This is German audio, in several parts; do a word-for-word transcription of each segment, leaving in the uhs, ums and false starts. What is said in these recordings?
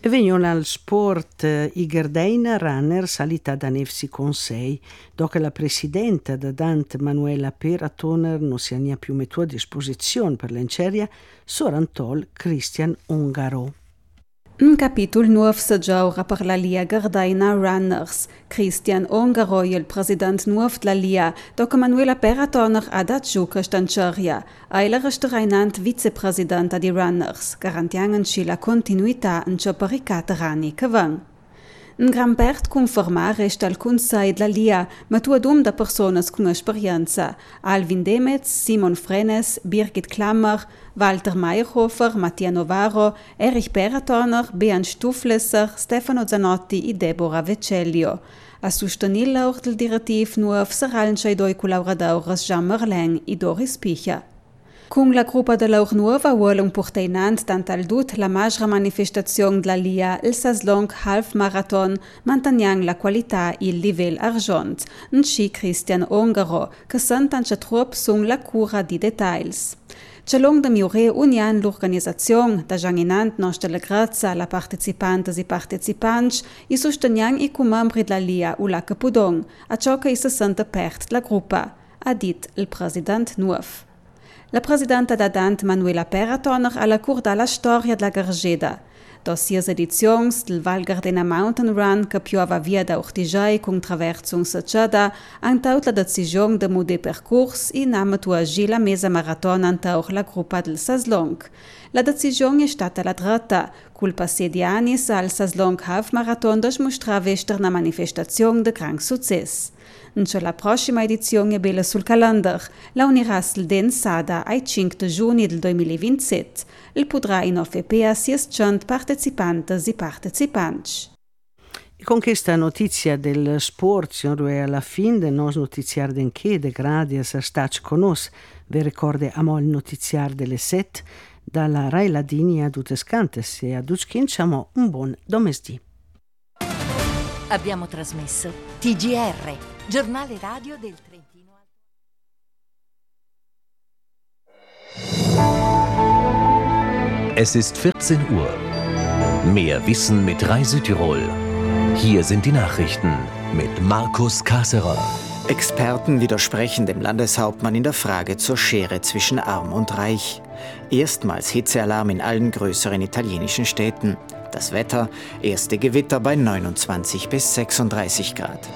E vengono al sport eh, i Gardeina Runner salita da Nefsi Consei, dopo la presidenta da Dante Manuela Peratoner non si ha più messo a disposizione per l'enceria, Sorantol Christian Ungaro. Un capitol nuov se gioca per la Lia Gardeina Runners. Christian Ongaro je il president nuov de la Lia, dopo Manuela Peratoner ha dat giuca stanceria. Eiler è reinant vicepresidenta di Runners, garantiandoci la continuità in ciò per i caterani che van. Un gran pert conformare sta al Consell de la Lia, ma tu adum da personas con esperienza. Alvin Demetz, Simon Frenes, Birgit Klammer, Walter Meyerhofer, Mattia Novaro, Erich Peratoner, Bean Stuflesser, Stefano Zanotti e Deborah Vecellio. A sostenilla auch del direttiv nuov saranno i due collaboradores Jean Merlin e Doris Picha. Con la gruppa de l'Aur Nuova vuole portainant tant al dut la magra manifestazione de la Lia, il Saslong Half Marathon, mantenant la qualità e il livello argent, un ci Christian Ongaro, che sentanci trop sung la cura di details. Celong de miure unian l'organizzazione, da janginant nostra grazia alla partecipantes e partecipanti, e sosteniamo i membri de la Lia u la Capudong, a ciò che si sente pert la gruppa, ha dit il president nuov. La presidenta da Dante Manuela Peratoner alla curda la storia della Gargeda. Dossiers edizions del Val Gardena Mountain Run che piova via da Ortigiai con traversung Sacciada antaut la decisione de mude percurs e name tu agi la mesa marathon antaut la gruppa del Saslong. La decisione è stata la drata, cul passé di anni al Saslong Half Marathon dimostra vester una manifestazione de gran success. Ncio la prossima edizione è bella sul calendar, la unirà il den sada ai cinque giugno del duemilaventisette. Il podrà in F P A sessecento partecipantes e partecipanti. E con questa notizia del sport siamo alla fine del nostro notiziario d'enché, de gradi a essere stati con noi. Vi ricordo amo il notiziario delle sette, dalla Rai Ladini a Dutescantes e a Ducchinciamo un buon domesdì. Abbiamo trasmesso T G R, giornale radio del Trentino. Es ist vierzehn Uhr. Mehr Wissen mit Reisetirol. Hier sind die Nachrichten mit Markus Kasserer. Experten widersprechen dem Landeshauptmann in der Frage zur Schere zwischen Arm und Reich. Erstmals Hitzealarm in allen größeren italienischen Städten. Das Wetter, erste Gewitter bei neunundzwanzig bis sechsunddreißig Grad.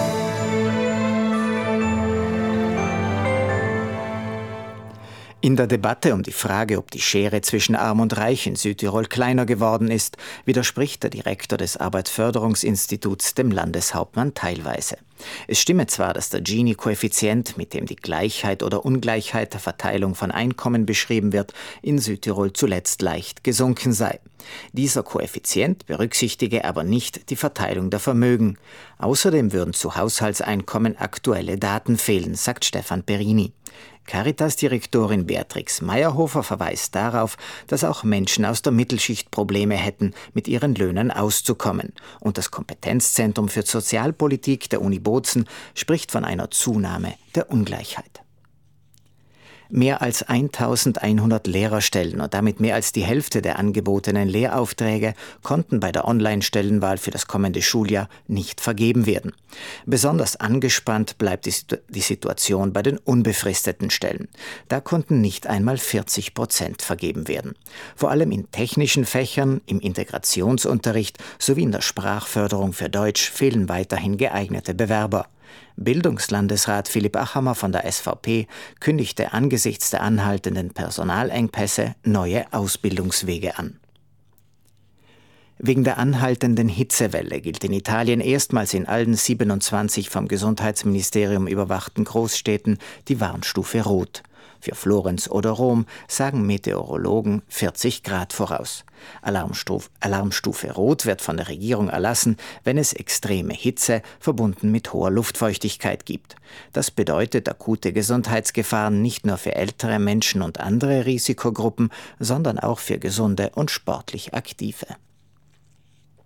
In der Debatte um die Frage, ob die Schere zwischen Arm und Reich in Südtirol kleiner geworden ist, widerspricht der Direktor des Arbeitsförderungsinstituts dem Landeshauptmann teilweise. Es stimme zwar, dass der Gini-Koeffizient, mit dem die Gleichheit oder Ungleichheit der Verteilung von Einkommen beschrieben wird, in Südtirol zuletzt leicht gesunken sei. Dieser Koeffizient berücksichtige aber nicht die Verteilung der Vermögen. Außerdem würden zu Haushaltseinkommen aktuelle Daten fehlen, sagt Stefan Perini. Caritas-Direktorin Beatrix Meyerhofer verweist darauf, dass auch Menschen aus der Mittelschicht Probleme hätten, mit ihren Löhnen auszukommen. Und das Kompetenzzentrum für Sozialpolitik der Uni Bozen spricht von einer Zunahme der Ungleichheit. Mehr als eintausendeinhundert Lehrerstellen und damit mehr als die Hälfte der angebotenen Lehraufträge konnten bei der Online-Stellenwahl für das kommende Schuljahr nicht vergeben werden. Besonders angespannt bleibt die Situation bei den unbefristeten Stellen. Da konnten nicht einmal vierzig Prozent vergeben werden. Vor allem in technischen Fächern, im Integrationsunterricht sowie in der Sprachförderung für Deutsch fehlen weiterhin geeignete Bewerber. Bildungslandesrat Philipp Achammer von der S V P kündigte angesichts der anhaltenden Personalengpässe neue Ausbildungswege an. Wegen der anhaltenden Hitzewelle gilt in Italien erstmals in allen siebenundzwanzig vom Gesundheitsministerium überwachten Großstädten die Warnstufe Rot. Für Florenz oder Rom sagen Meteorologen vierzig Grad voraus. Alarmstufe, Alarmstufe Rot wird von der Regierung erlassen, wenn es extreme Hitze verbunden mit hoher Luftfeuchtigkeit gibt. Das bedeutet akute Gesundheitsgefahren nicht nur für ältere Menschen und andere Risikogruppen, sondern auch für gesunde und sportlich Aktive.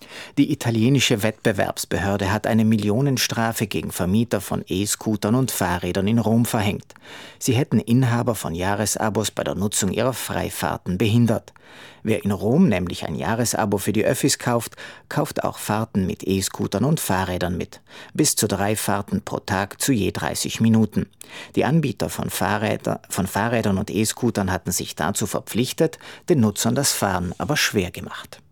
Die italienische Wettbewerbsbehörde hat eine Millionenstrafe gegen Vermieter von E-Scootern und Fahrrädern in Rom verhängt. Sie hätten Inhaber von Jahresabos bei der Nutzung ihrer Freifahrten behindert. Wer in Rom nämlich ein Jahresabo für die Öffis kauft, kauft auch Fahrten mit E-Scootern und Fahrrädern mit. Bis zu drei Fahrten pro Tag zu je dreißig Minuten. Die Anbieter von, Fahrräder, von Fahrrädern und E-Scootern hatten sich dazu verpflichtet, den Nutzern das Fahren aber schwer gemacht.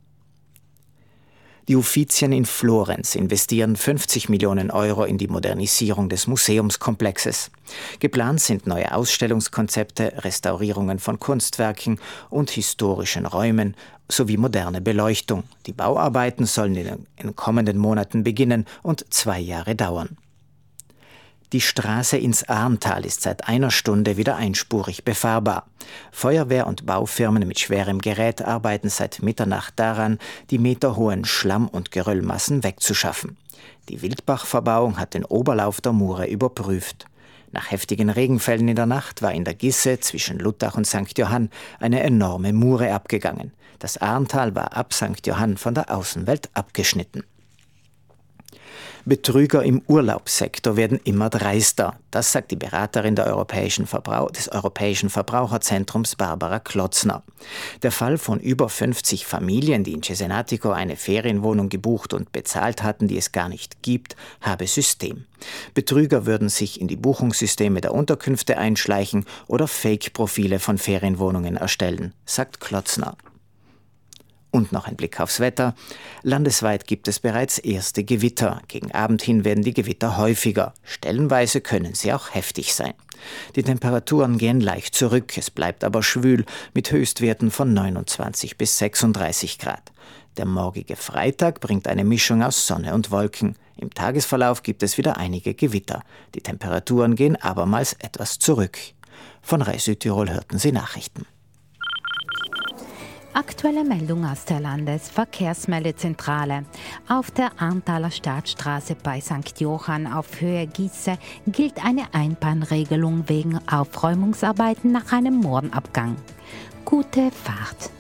Die Uffizien in Florenz investieren fünfzig Millionen Euro in die Modernisierung des Museumskomplexes. Geplant sind neue Ausstellungskonzepte, Restaurierungen von Kunstwerken und historischen Räumen sowie moderne Beleuchtung. Die Bauarbeiten sollen in den kommenden Monaten beginnen und zwei Jahre dauern. Die Straße ins Arntal ist seit einer Stunde wieder einspurig befahrbar. Feuerwehr und Baufirmen mit schwerem Gerät arbeiten seit Mitternacht daran, die meterhohen Schlamm- und Geröllmassen wegzuschaffen. Die Wildbach-Verbauung hat den Oberlauf der Mure überprüft. Nach heftigen Regenfällen in der Nacht war in der Gisse zwischen Luttach und Sankt Johann eine enorme Mure abgegangen. Das Arntal war ab Sankt Johann von der Außenwelt abgeschnitten. Betrüger im Urlaubssektor werden immer dreister. Das sagt die Beraterin der Europäischen Verbrauch- des Europäischen Verbraucherzentrums Barbara Klotzner. Der Fall von über fünfzig Familien, die in Cesenatico eine Ferienwohnung gebucht und bezahlt hatten, die es gar nicht gibt, habe System. Betrüger würden sich in die Buchungssysteme der Unterkünfte einschleichen oder Fake-Profile von Ferienwohnungen erstellen, sagt Klotzner. Und noch ein Blick aufs Wetter. Landesweit gibt es bereits erste Gewitter. Gegen Abend hin werden die Gewitter häufiger. Stellenweise können sie auch heftig sein. Die Temperaturen gehen leicht zurück, es bleibt aber schwül mit Höchstwerten von neunundzwanzig bis sechsunddreißig Grad. Der morgige Freitag bringt eine Mischung aus Sonne und Wolken. Im Tagesverlauf gibt es wieder einige Gewitter. Die Temperaturen gehen abermals etwas zurück. Von Rai Südtirol hörten Sie Nachrichten. Aktuelle Meldung aus der Landesverkehrsmeldezentrale. Auf der Arntaler Stadtstraße bei Sankt Johann auf Höhe Gisse gilt eine Einbahnregelung wegen Aufräumungsarbeiten nach einem Moorenabgang. Gute Fahrt!